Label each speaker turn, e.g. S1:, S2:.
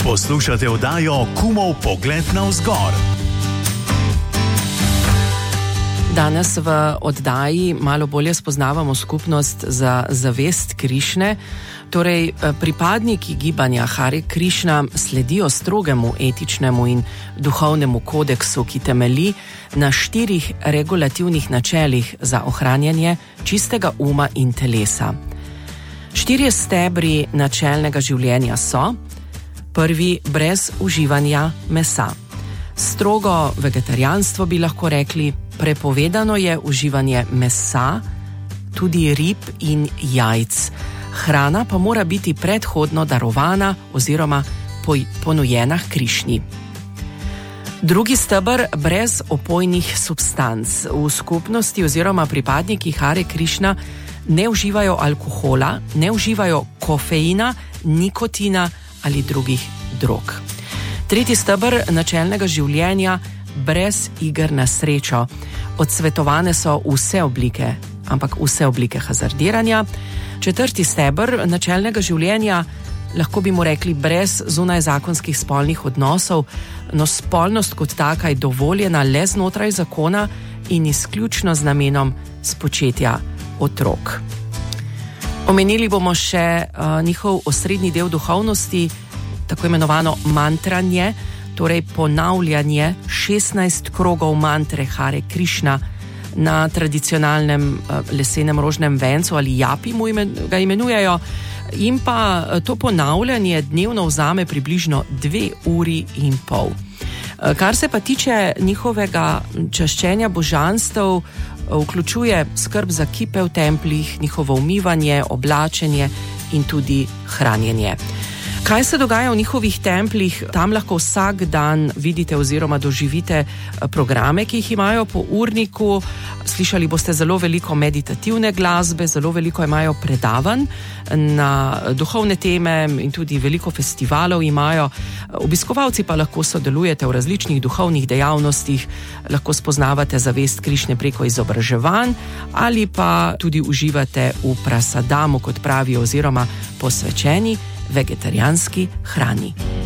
S1: Poslušate oddajo Kumov pogled navzgor.
S2: Danes v oddaji malo bolje spoznavamo skupnost za zavest Krišne. Torej, pripadniki gibanja Hare Krišna sledijo strogemu etičnemu in duhovnemu kodeksu, ki temelji na 4 regulativnih načelih za ohranjanje čistega uma in telesa. 4 stebri načelnega življenja so: prvi, brez uživanja mesa. Strogo vegetarijanstvo bi lahko rekli, prepovedano je uživanje mesa, tudi rib in jajc. Hrana pa mora biti predhodno darovana oziroma ponujena h Krišni. Drugi steber, brez opojnih substanc. V skupnosti oziroma pripadniki Hare Krišna ne uživajo alkohola, ne uživajo kofeina, nikotina ali drugih drog. Tretji steber načelnega življenja, brez iger na srečo. Odsvetovane so vse oblike hazardiranja. Četrti steber načelnega življenja, lahko bi mu rekli brez zunajzakonskih spolnih odnosov, no spolnost kot taka je dovoljena le znotraj zakona in izključno z namenom spočetja otrok. Omenili bomo še njihov osrednji del duhovnosti, tako imenovano mantranje, torej ponavljanje 16 krogov mantre Hare Krišna na tradicionalnem lesenem rožnem vencu ali japi ga imenujejo, in pa to ponavljanje dnevno vzame približno 2,5 uri. Kar se pa tiče njihovega čaščenja božanstev, vključuje skrb za kipe v templih, njihovo umivanje, oblačenje in tudi hranjenje. Kaj se dogaja v njihovih templih? Tam lahko vsak dan vidite oziroma doživite programe, ki jih imajo po urniku. Slišali boste zelo veliko meditativne glasbe, zelo veliko imajo predavanj na duhovne teme in tudi veliko festivalov imajo. Obiskovalci pa lahko sodelujete v različnih duhovnih dejavnostih, lahko spoznavate zavest Krišne preko izobraževanj ali pa tudi uživate v prasadamu, kot pravijo, oziroma posvečeni vegetarijanski hrani.